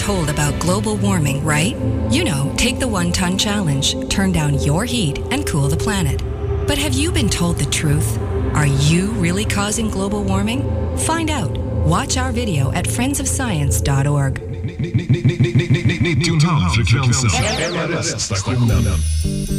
told about global warming, right? You know, take the 1 ton challenge, turn down your heat, and cool the planet. But have you been told the truth? Are you really causing global warming? Find out. Watch our video at friendsofscience.org. New Town-frekvensen.